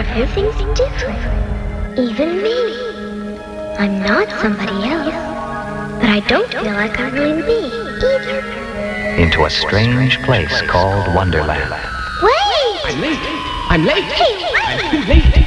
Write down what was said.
Everything's different. Even me. I'm not somebody else. But I don't feel like I'm really me, either. Into a strange place called Wonderland. Wait! I'm late. I'm late. Hey, wait! I'm too late.